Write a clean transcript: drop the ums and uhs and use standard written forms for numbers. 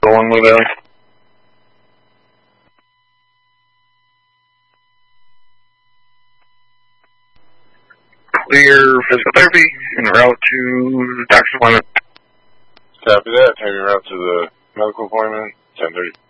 1 Blue Valley. Clear physical therapy en route to doctor's appointment. Copy that. Taking route to the medical appointment, 10:30.